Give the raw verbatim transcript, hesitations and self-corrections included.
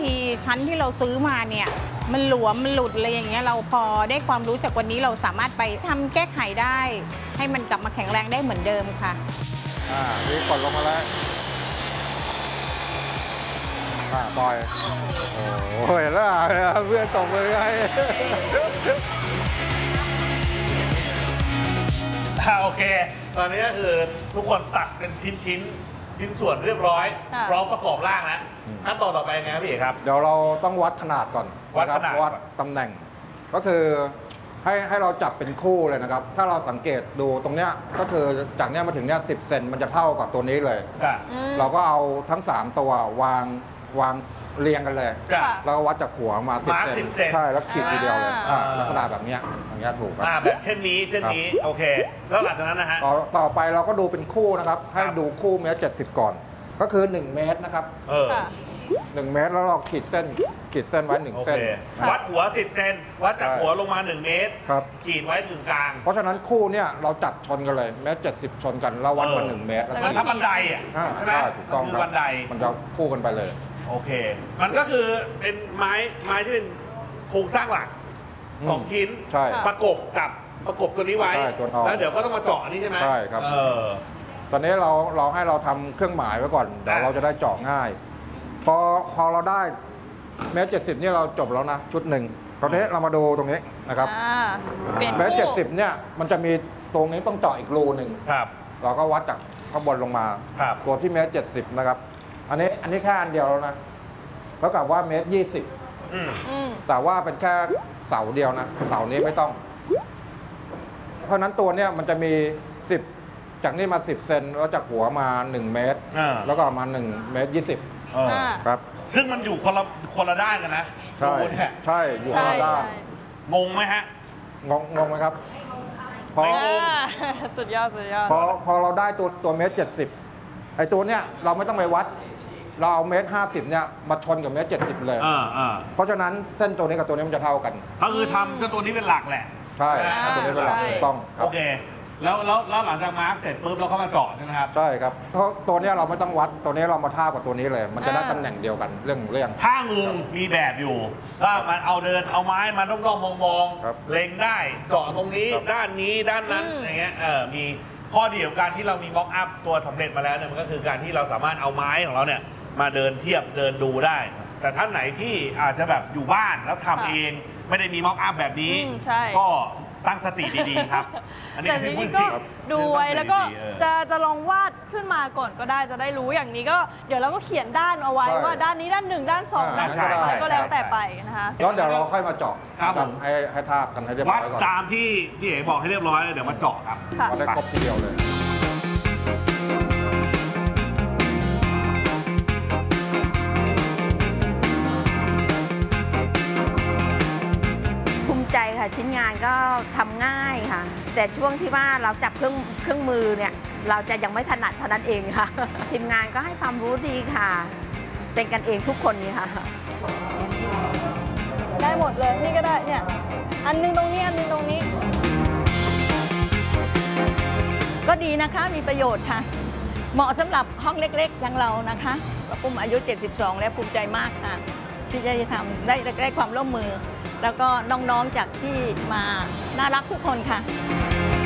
ทีชั้นที่เราซื้อมาเนี่ยมันหลวมมันหลุดอะไรอย่างเงี้ยเราพอได้ความรู้จากวันนี้เราสามารถไปทำแก้ไขได้ให้มันกลับมาแข็งแรงได้เหมือนเดิมค่ะอ่านี่กดลงมาแล้วอ่าปล่อยโอ้ยแล้วเพื่อนตกเลยไงโอเคตอนนี้ก็คือทุกคนตัดเป็นชิ้นชิ้นชิ้นส่วนเรียบร้อยพร้อมประกอบร่างแล้วขั้นตอนต่อไปไงครับพี่เอกครับเดี๋ยวเราต้องวัดขนาดก่อนวัดขนาดวัดตำแหน่งก็คือให้ให้เราจับเป็นคู่เลยนะครับถ้าเราสังเกตดูตรงเนี้ยก็คือจากเนี้ยมาถึงเนี้ยสิบเซนมันจะเท่ากับตัวนี้เลยเราก็เอาทั้งสามตัววางวางเรียงกันเลยแล้ววัดจากหัวมาสิบเซนใช่แล้วขีดทีเดียวเลยลักษณะแบบเนี้ยอย่างเงี้ยถูกครับแบบเช่นนี้เช่นนี้โอเคแล้วหลังจากนั้นนะฮะต่อไปเราก็ดูเป็นคู่นะครับให้ดูคู่เมตรเจ็ดสิบก่อนก็คือหนึ่งเมตรนะครับหนึ่งเมตรแล้วเราขีดเส้นขีดเส้นไว้หนึ่งเส้นวัดหัวสิบเซนวัดจากหัวลงมาหนึ่งเมตรครับขีดไว้ถึงกลางเพราะฉะนั้นคู่เนี่ยเราจัดชนกันเลยเมตรเจ็ดสิบชนกันแล้ววัดมาหนึ่งเมตรแล้วมันทับบันไดอ่ะใช่ไหมถูกต้องครับบันไดมันจะคู่กันไปเลยโอเคมันก็คือเป็นไม้ไม้ที่เป็นโครงสร้างหลักสองชิ้นประกบกับประกบตัวนี้ไว้แล้วเดี๋ยวก็ต้องมาเจาะนี่ใช่ไหมใช่ครับตอนนี้เราเราให้เราทำเครื่องหมายไว้ก่อนเดี๋ยวเราจะได้เจาะง่ายพอพอเราได้เมตรเจ็ดสิบนี่เราจบแล้วนะชุดหนึ่งตอนนี้เรามาดูตรงนี้นะครับเมตรเจ็ดสิบเนี่ยมันจะมีตรงนี้ต้องเจาะอีกรูหนึ่งเราก็วัดจากข้างบนลงมาตัวที่เมตรเจ็ดสิบนะครับอันนี้อันนี้แค่อันเดียวแล้วนะแล้วกับว่าเมตรยี่สิบแต่ว่าเป็นแค่เสาเดียวนะเสานี้ไม่ต้องเพราะนั้นตัวเนี้ยมันจะมีสิบจากนี่มาสิบเซนแล้วจากหัวมาหนึ่งเมตรแล้วก็มาหนึ่งเมตรยี่สิบครับซึ่งมันอยู่คนละคนละด้านกันนะใช่ใช่อยู่คนละด้านงงไหมฮะงงงงไหมครับพอสุดยอดสุดยอดพอพอเราได้ตัวตัวเมตรเจ็ดสิบไอ้ตัวเนี้ยเราไม่ต้องไปวัดเราเอาเมตรห้าสิบเนี่ยมาชนกับเมตรเจ็ดสิบเลยเพราะฉะนั้นเส้นตัวนี้กับตัวนี้มันจะเท่ากันก็คือทำตัวนี้เป็นหลักแหละใช่ตัวนี้เป็นหลักถูกต้องโอเคแล้วแล้วแล้วหลังจากมาร์กเสร็จปุ๊บเราเข้ามาเจาะใช่ไหมครับใช่ครับเพราะตัวนี้เราไม่ต้องวัดตัวนี้เรามาท่ากับตัวนี้เลย มันจะได้ตำแหน่งเดียวกันเรื่องเรื่องท่างูมีแบบอยู่ถ้ามันเอาเดินเอาไม้มาต้องต้องมองมองเล็งได้เจาะตรงนี้ด้านนี้ด้านนั้นอย่างเงี้ยเออมีข้อดีของการที่เรามีม็อกอัพตัวสำเร็จมาแล้วเนี่ยมันก็คือการที่เราสามารถเอาไม้ของเราเนี่ยมาเดินเทียบเดินดูได้แต่ท่านไหนที่อาจจะแบบอยู่บ้านแล้วทำเองไม่ได้มีม็อกอัพแบบนี้ก็ตั้งสติดีๆครับแต่ทีนี้ก็ดูไว้แล้วก็จะจะลองวาดขึ้นมาก่อนก็ได้จะได้รู้อย่างนี้ก็เดี๋ยวเราก็เขียนด้านเอาไว้ว่าด้านนี้ด้านหนึ่งด้านสองด้านสามอะไรก็แล้วแต่ไปนะคะแล้วเดี๋ยวเราค่อยมาเจาะกันให้ให้ทาบกันให้เรียบร้อยก่อนตามที่พี่เอ๋บอกให้เรียบร้อยเลยเดี๋ยวมาเจาะครับเราได้ครบทีเดียวเลยใจค่ะชิ้นงานก็ทำง่ายค่ะแต่ช่วงที่ว่าเราจับเครื่องเครื่องมือเนี่ยเราจะยังไม่ถนัดเท่านั้นเองค่ะทีมงานก็ให้ความรู้ดีค่ะเป็นกันเองทุกคนนี่ค่ะได้หมดเลยนี่ก็ได้เนี่ยอันนึงตรงนี้อันนึงตรงนี้ก็ดีนะคะมีประโยชน์ค่ะเหมาะสำหรับห้องเล็กๆอย่างเรานะคะปุ้มอายุเจ็ดสิบสองแล้วภูมิใจมากค่ะที่จะทำได้ได้ความร่วมมือแล้วก็น้องๆจากที่มาน่ารักทุกคนค่ะ